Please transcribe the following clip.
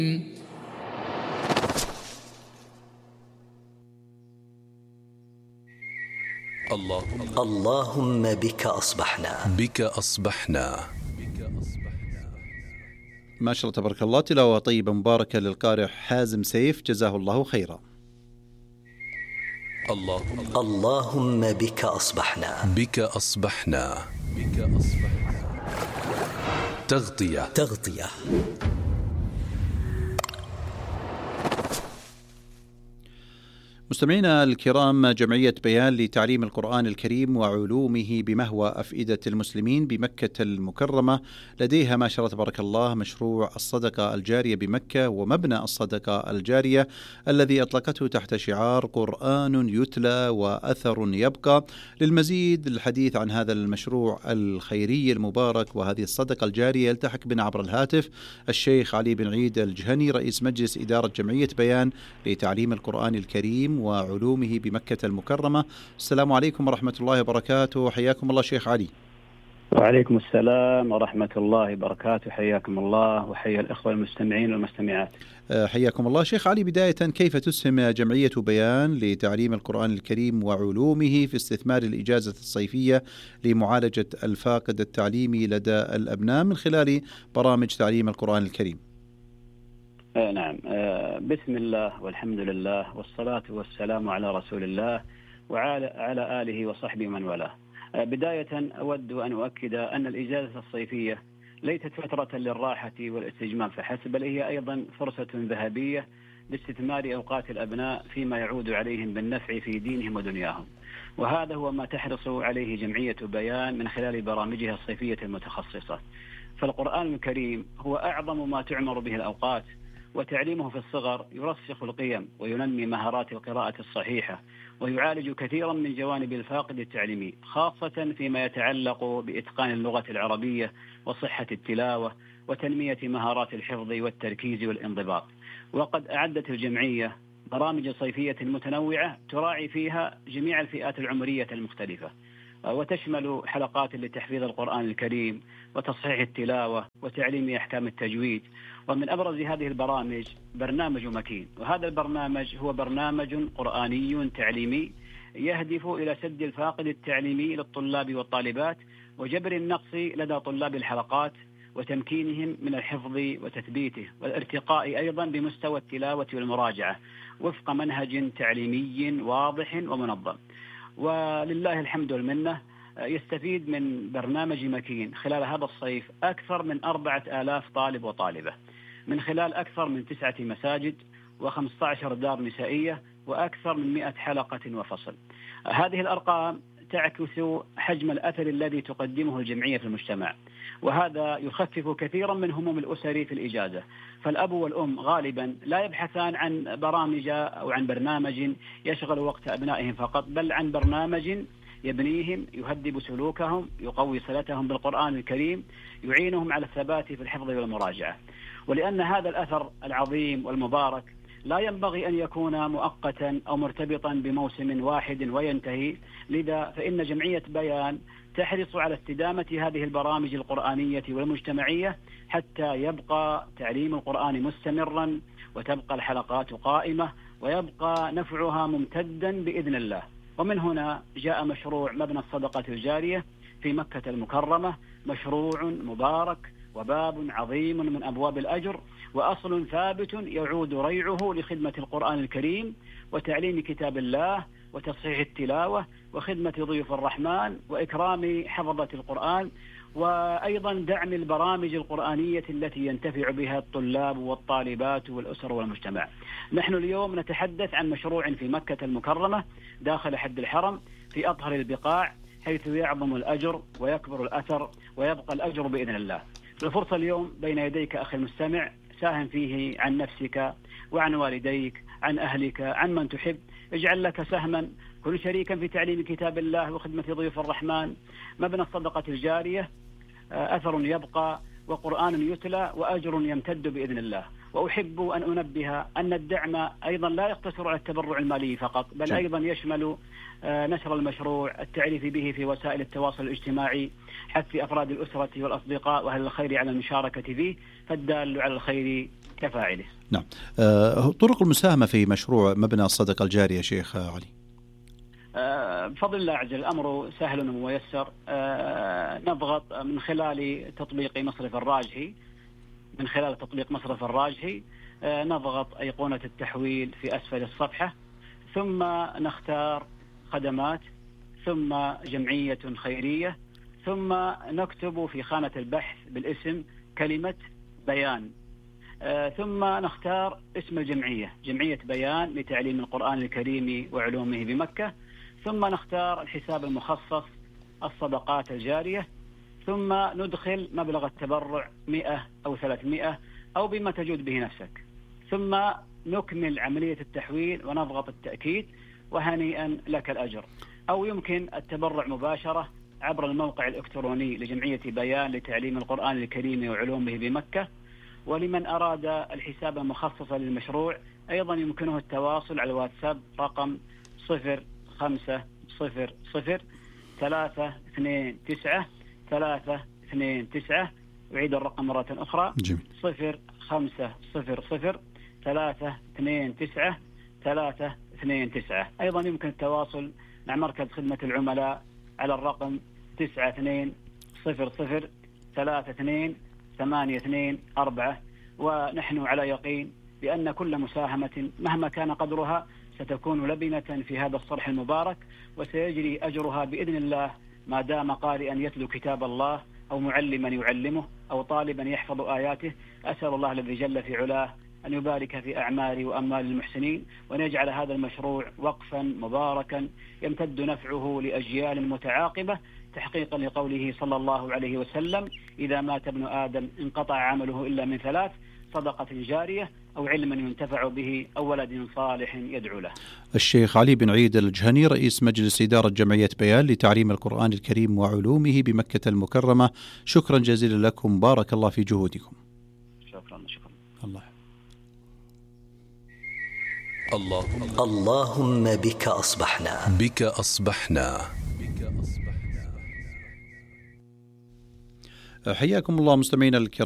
اللهم بك أصبحنا. ما شاء الله تبارك الله، تلاوة طيبة مباركة للقارئ حازم سيف، جزاه الله خيرا. اللهم بك أصبحنا. تغطية. مستمعينا الكرام، جمعية بيان لتعليم القرآن الكريم وعلومه بمهوى أفئدة المسلمين بمكة المكرمة لديها ما شاء الله تبارك الله مشروع الصدقة الجارية بمكة ومبنى الصدقة الجارية الذي أطلقته تحت شعار قرآن يتلى وأثر يبقى. للمزيد الحديث عن هذا المشروع الخيري المبارك وهذه الصدقة الجارية يلتحق بنا عبر الهاتف الشيخ علي بن عيد الجهني، رئيس مجلس إدارة جمعية بيان لتعليم القرآن الكريم وعلومه بمكة المكرمة. السلام عليكم ورحمة الله وبركاته، حياكم الله شيخ علي. وعليكم السلام ورحمة الله وبركاته، حياكم الله وحيا الإخوة المستمعين والمستمعات. حياكم الله شيخ علي. بداية، كيف تسهم جمعية بيان لتعليم القرآن الكريم وعلومه في استثمار الإجازة الصيفية لمعالجة الفاقد التعليمي لدى الأبناء من خلال برامج تعليم القرآن الكريم؟ نعم، بسم الله والحمد لله والصلاة والسلام على رسول الله وعلى آله وصحبه من والاه. بداية أود أن أؤكد أن الإجازة الصيفية ليست فترة للراحة والاستجمام فحسب، بل هي أيضا فرصة ذهبية لاستثمار أوقات الأبناء فيما يعود عليهم بالنفع في دينهم ودنياهم، وهذا هو ما تحرص عليه جمعية بيان من خلال برامجها الصيفية المتخصصة. فالقرآن الكريم هو أعظم ما تعمر به الأوقات، وتعليمه في الصغر يرسخ القيم وينمي مهارات القراءة الصحيحة ويعالج كثيرا من جوانب الفاقد التعليمي، خاصة فيما يتعلق بإتقان اللغة العربية وصحة التلاوة وتنمية مهارات الحفظ والتركيز والانضباط. وقد أعدت الجمعية برامج صيفية متنوعة تراعي فيها جميع الفئات العمرية المختلفة، وتشمل حلقات لتحفيظ القرآن الكريم وتصحيح التلاوة وتعليم أحكام التجويد. ومن أبرز هذه البرامج برنامج مكين، وهذا البرنامج هو برنامج قرآني تعليمي يهدف إلى سد الفاقد التعليمي للطلاب والطالبات وجبر النقص لدى طلاب الحلقات وتمكينهم من الحفظ وتثبيته والارتقاء أيضا بمستوى التلاوة والمراجعة وفق منهج تعليمي واضح ومنظم. ولله الحمد والمنة، يستفيد من برنامج مكين خلال هذا الصيف أكثر من 4000 طالب وطالبة من خلال أكثر من 9 مساجد و15 دار نسائية وأكثر من 100 حلقة وفصل. هذه الأرقام تعكس حجم الأثر الذي تقدمه الجمعية في المجتمع، وهذا يخفف كثيرا من هموم الأسر في الإجازة. فالأب والأم غالبا لا يبحثان عن برامج أو عن برنامج يشغل وقت أبنائهم فقط، بل عن برنامج يبنيهم، يهذب سلوكهم، يقوي صلتهم بالقرآن الكريم، يعينهم على الثبات في الحفظ والمراجعة. ولأن هذا الأثر العظيم والمبارك لا ينبغي أن يكون مؤقتا أو مرتبطا بموسم واحد وينتهي، لذا فإن جمعية بيان تحرص على استدامة هذه البرامج القرآنية والمجتمعية حتى يبقى تعليم القرآن مستمرا وتبقى الحلقات قائمة ويبقى نفعها ممتدا بإذن الله. ومن هنا جاء مشروع مبنى الصدقة الجارية في مكة المكرمة، مشروع مبارك وباب عظيم من أبواب الأجر وأصل ثابت يعود ريعه لخدمة القرآن الكريم وتعليم كتاب الله وتصحيح التلاوة وخدمة ضيوف الرحمن وإكرام حفظة القرآن، وأيضا دعم البرامج القرآنية التي ينتفع بها الطلاب والطالبات والأسر والمجتمع. نحن اليوم نتحدث عن مشروع في مكة المكرمة داخل حد الحرم في أطهر البقاع، حيث يعظم الأجر ويكبر الأثر ويبقى الأجر بإذن الله. الفرصة اليوم بين يديك أخي المستمع، ساهم فيه عن نفسك وعن والديك، عن أهلك، عن من تحب. اجعل لك سهما، كن شريكا في تعليم كتاب الله وخدمة ضيوف الرحمن. مبنى الصدقة الجارية أثر يبقى وقرآن يتلى وأجر يمتد بإذن الله. وأحب أن أنبه أن الدعم أيضا لا يقتصر على التبرع المالي فقط، بل أيضا يشمل نشر المشروع، التعريف به في وسائل التواصل الاجتماعي، حث أفراد الأسرة والأصدقاء وأهل الخير على المشاركة فيه، فالدال على الخير كفاعله. نعم. طرق المساهمة في مشروع مبنى الصدقة الجارية شيخ علي. بفضل الله عز وجل الأمر سهل وميسر. نضغط من خلال تطبيق مصرف الراجحي. من خلال تطبيق مصرف الراجحي نضغط أيقونة التحويل في أسفل الصفحة، ثم نختار خدمات، ثم جمعية خيرية، ثم نكتب في خانة البحث بالاسم كلمة بيان، ثم نختار اسم الجمعية، جمعية بيان لتعليم القرآن الكريم وعلومه بمكة، ثم نختار الحساب المخصص الصدقات الجارية، ثم ندخل مبلغ التبرع 100 أو 300 أو بما تجود به نفسك، ثم نكمل عملية التحويل ونضغط التأكيد وهنيئا لك الأجر. أو يمكن التبرع مباشرة عبر الموقع الإلكتروني لجمعية بيان لتعليم القرآن الكريم وعلومه بمكة. ولمن أراد الحساب المخصص للمشروع أيضا يمكنه التواصل على الواتساب رقم 0500-329-329. أعيد الرقم مرة أخرى 0500-329-329. أيضا يمكن التواصل مع مركز خدمة العملاء على الرقم 92-00-32-82-4. ونحن على يقين بأن كل مساهمة مهما كان قدرها ستكون لبنة في هذا الصرح المبارك، وسيجري أجرها بإذن الله ما دام قارئا يتلو كتاب الله أو معلما يعلمه أو طالبا يحفظ آياته. أسأل الله الذي جل في علاه أن يبارك في أعمال وأموال المحسنين، وأن يجعل هذا المشروع وقفا مباركا يمتد نفعه لأجيال متعاقبة، تحقيقا لقوله صلى الله عليه وسلم: إذا مات ابن آدم انقطع عمله إلا من 3: صدقة جارية أو علم ينتفع به أو ولد صالح يدعو له. الشيخ علي بن عيد الجهني رئيس مجلس إدارة جمعية بيان لتعليم القرآن الكريم وعلومه بمكة المكرمة، شكرا جزيلا لكم، بارك الله في جهودكم. شكرا. الله. اللهم بك أصبحنا. حياكم الله مستمعينا الكرام.